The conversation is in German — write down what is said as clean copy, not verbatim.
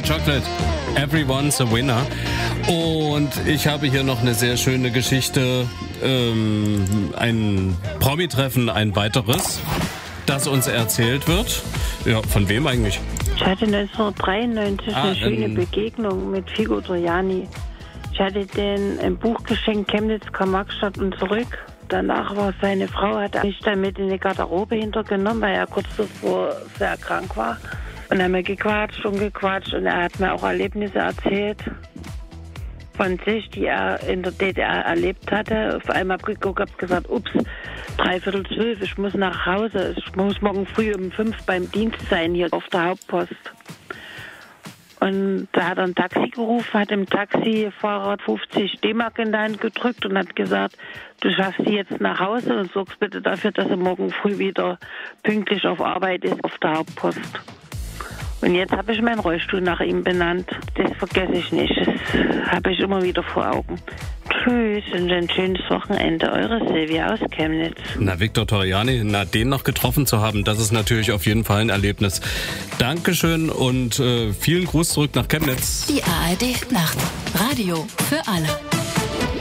Chocolate, Everyone's a Winner. Und ich habe hier noch eine sehr schöne Geschichte, ein Promi-Treffen, ein weiteres, das uns erzählt wird. Ja, von wem eigentlich? Ich hatte 1993 eine schöne Begegnung mit Figo Troiani. Ich hatte denen ein Buch geschenkt, Chemnitz, Karl-Marx-Stadt und zurück. Danach war seine Frau, hat mich dann mit in die Garderobe hintergenommen, weil er kurz davor sehr krank war. Und dann haben wir gequatscht und er hat mir auch Erlebnisse erzählt von sich, die er in der DDR erlebt hatte. Auf einmal habe ich geguckt, habe gesagt, 11:45, ich muss nach Hause. Ich muss morgen früh um 5 beim Dienst sein, hier auf der Hauptpost. Und da hat er ein Taxi gerufen, hat dem Taxifahrer 50 D-Mark in die Hand gedrückt und hat gesagt, du schaffst sie jetzt nach Hause und sorgst bitte dafür, dass er morgen früh wieder pünktlich auf Arbeit ist auf der Hauptpost. Und jetzt habe ich meinen Rollstuhl nach ihm benannt. Das vergesse ich nicht. Das habe ich immer wieder vor Augen. Tschüss und ein schönes Wochenende. Eure Silvia aus Chemnitz. Na, Victor Troiani, den noch getroffen zu haben, das ist natürlich auf jeden Fall ein Erlebnis. Dankeschön und vielen Gruß zurück nach Chemnitz. Die ARD Nacht. Radio für alle.